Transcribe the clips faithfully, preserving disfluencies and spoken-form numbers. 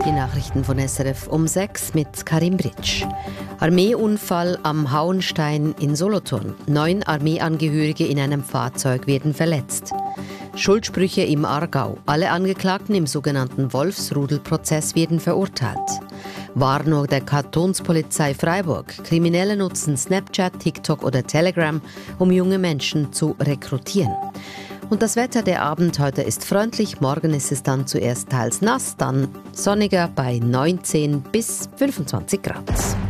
Die Nachrichten von S R F um sechs mit Karim Britsch. Armeeunfall am Hauenstein in Solothurn. Neun Armeeangehörige in einem Fahrzeug werden verletzt. Schuldsprüche im Aargau. Alle Angeklagten im sogenannten Wolfsrudel-Prozess werden verurteilt. Warnung der Kantonspolizei Freiburg. Kriminelle nutzen Snapchat, TikTok oder Telegram, um junge Menschen zu rekrutieren. Und das Wetter, der Abend heute ist freundlich, morgen ist es dann zuerst teils nass, dann sonniger bei neunzehn bis fünfundzwanzig Grad.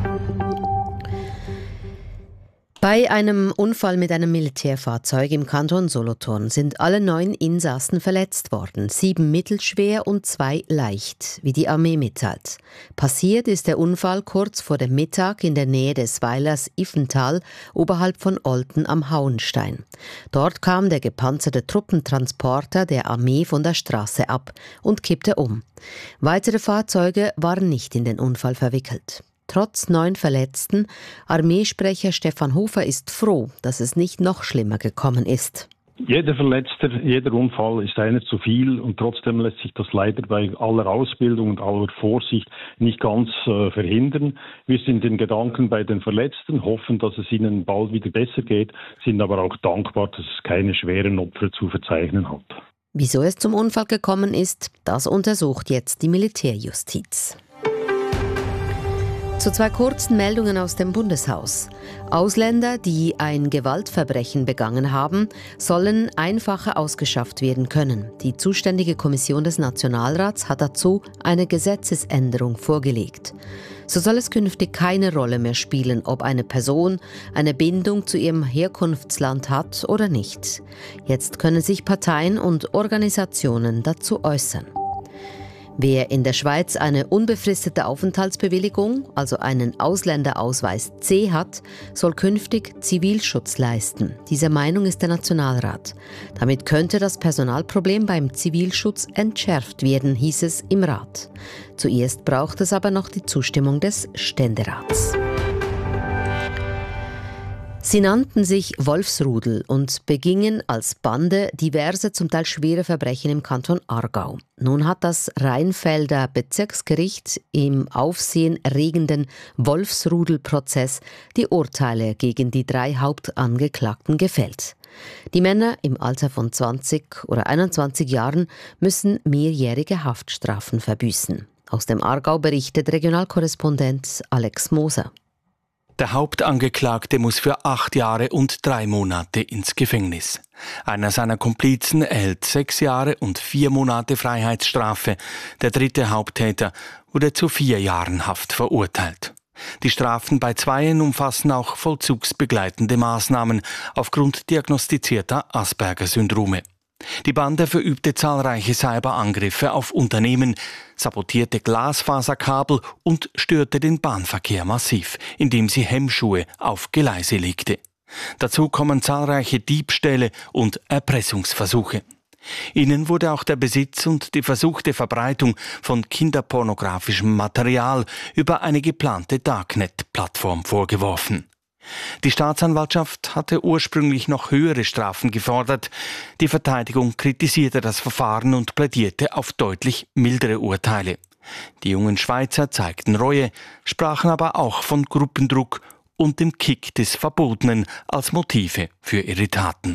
Bei einem Unfall mit einem Militärfahrzeug im Kanton Solothurn sind alle neun Insassen verletzt worden, sieben mittelschwer und zwei leicht, wie die Armee mitteilt. Passiert ist der Unfall kurz vor dem Mittag in der Nähe des Weilers Iffental, oberhalb von Olten am Hauenstein. Dort kam der gepanzerte Truppentransporter der Armee von der Straße ab und kippte um. Weitere Fahrzeuge waren nicht in den Unfall verwickelt. Trotz neun Verletzten, Armeesprecher Stefan Hofer ist froh, dass es nicht noch schlimmer gekommen ist. Jeder Verletzter, jeder Unfall ist einer zu viel und trotzdem lässt sich das leider bei aller Ausbildung und aller Vorsicht nicht ganz äh, verhindern. Wir sind in Gedanken bei den Verletzten, hoffen, dass es ihnen bald wieder besser geht, sind aber auch dankbar, dass es keine schweren Opfer zu verzeichnen hat. Wieso es zum Unfall gekommen ist, das untersucht jetzt die Militärjustiz. Zu zwei kurzen Meldungen aus dem Bundeshaus. Ausländer, die ein Gewaltverbrechen begangen haben, sollen einfacher ausgeschafft werden können. Die zuständige Kommission des Nationalrats hat dazu eine Gesetzesänderung vorgelegt. So soll es künftig keine Rolle mehr spielen, ob eine Person eine Bindung zu ihrem Herkunftsland hat oder nicht. Jetzt können sich Parteien und Organisationen dazu äußern. Wer in der Schweiz eine unbefristete Aufenthaltsbewilligung, also einen Ausländerausweis C hat, soll künftig Zivilschutz leisten. Dieser Meinung ist der Nationalrat. Damit könnte das Personalproblem beim Zivilschutz entschärft werden, hieß es im Rat. Zuerst braucht es aber noch die Zustimmung des Ständerats. Sie nannten sich Wolfsrudel und begingen als Bande diverse, zum Teil schwere Verbrechen im Kanton Aargau. Nun hat das Rheinfelder Bezirksgericht im aufsehenerregenden Wolfsrudel-Prozess die Urteile gegen die drei Hauptangeklagten gefällt. Die Männer im Alter von zwanzig oder einundzwanzig Jahren müssen mehrjährige Haftstrafen verbüßen. Aus dem Aargau berichtet Regionalkorrespondent Alex Moser. Der Hauptangeklagte muss für acht Jahre und drei Monate ins Gefängnis. Einer seiner Komplizen erhält sechs Jahre und vier Monate Freiheitsstrafe. Der dritte Haupttäter wurde zu vier Jahren Haft verurteilt. Die Strafen bei Zweien umfassen auch vollzugsbegleitende Maßnahmen aufgrund diagnostizierter Asperger-Syndrome. Die Bande verübte zahlreiche Cyberangriffe auf Unternehmen, sabotierte Glasfaserkabel und störte den Bahnverkehr massiv, indem sie Hemmschuhe auf Gleise legte. Dazu kommen zahlreiche Diebstähle und Erpressungsversuche. Ihnen wurde auch der Besitz und die versuchte Verbreitung von kinderpornografischem Material über eine geplante Darknet-Plattform vorgeworfen. Die Staatsanwaltschaft hatte ursprünglich noch höhere Strafen gefordert. Die Verteidigung kritisierte das Verfahren und plädierte auf deutlich mildere Urteile. Die jungen Schweizer zeigten Reue, sprachen aber auch von Gruppendruck und dem Kick des Verbotenen als Motive für ihre Taten.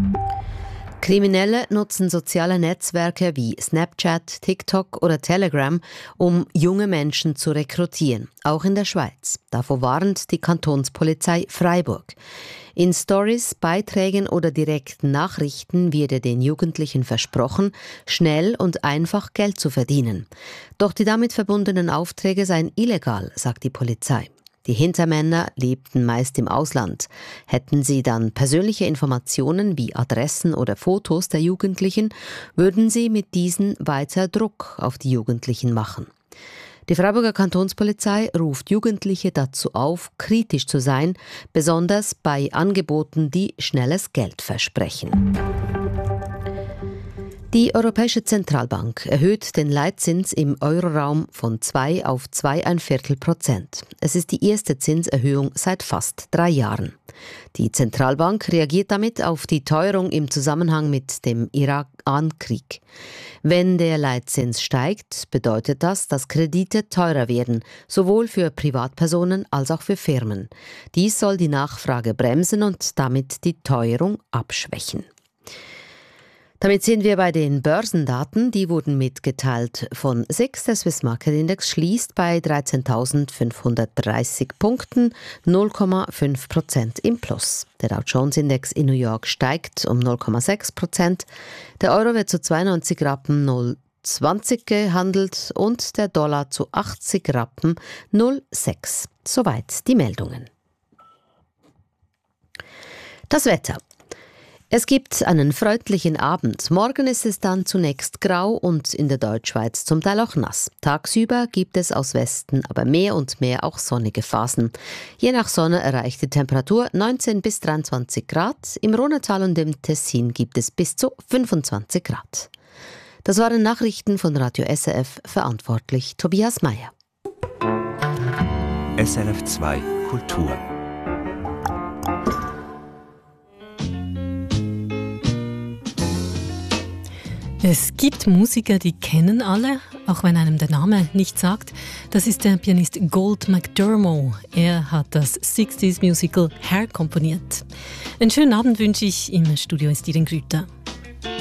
Kriminelle nutzen soziale Netzwerke wie Snapchat, TikTok oder Telegram, um junge Menschen zu rekrutieren, auch in der Schweiz. Davor warnt die Kantonspolizei Freiburg. In Stories, Beiträgen oder direkten Nachrichten werde den Jugendlichen versprochen, schnell und einfach Geld zu verdienen. Doch die damit verbundenen Aufträge seien illegal, sagt die Polizei. Die Hintermänner lebten meist im Ausland. Hätten sie dann persönliche Informationen wie Adressen oder Fotos der Jugendlichen, würden sie mit diesen weiter Druck auf die Jugendlichen machen. Die Freiburger Kantonspolizei ruft Jugendliche dazu auf, kritisch zu sein, besonders bei Angeboten, die schnelles Geld versprechen. Die Europäische Zentralbank erhöht den Leitzins im Euroraum von zwei auf zwei Komma fünf Prozent. Es ist die erste Zinserhöhung seit fast drei Jahren. Die Zentralbank reagiert damit auf die Teuerung im Zusammenhang mit dem Iran-Krieg. Wenn der Leitzins steigt, bedeutet das, dass Kredite teurer werden, sowohl für Privatpersonen als auch für Firmen. Dies soll die Nachfrage bremsen und damit die Teuerung abschwächen. Damit sind wir bei den Börsendaten, die wurden mitgeteilt. Von sechs, der Swiss Market Index schließt bei dreizehntausendfünfhundertdreißig Punkten, null Komma fünf Prozent im Plus. Der Dow Jones Index in New York steigt um null Komma sechs Prozent. Der Euro wird zu zweiundneunzig Rappen null Komma zwanzig gehandelt und der Dollar zu achtzig Rappen null Komma sechs. Soweit die Meldungen. Das Wetter. Es gibt einen freundlichen Abend. Morgen ist es dann zunächst grau und in der Deutschschweiz zum Teil auch nass. Tagsüber gibt es aus Westen aber mehr und mehr auch sonnige Phasen. Je nach Sonne erreicht die Temperatur neunzehn bis dreiundzwanzig Grad. Im Rhonetal und im Tessin gibt es bis zu fünfundzwanzig Grad. Das waren Nachrichten von Radio S R F, verantwortlich Tobias Meyer. S R F zwei Kultur. Es gibt Musiker, die kennen alle, auch wenn einem der Name nicht sagt. Das ist der Pianist Gold McDermott. Er hat das sechziger Musical Hair komponiert. Einen schönen Abend wünsche ich. Im Studio ist Irene Grüter.